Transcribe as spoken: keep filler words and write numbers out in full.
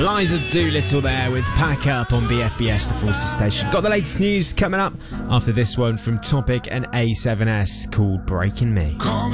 Eliza Doolittle there with Pack Up on B F B S, the Forces Station. Got the latest news coming up after this one from Topic and A seven S called Breaking Me.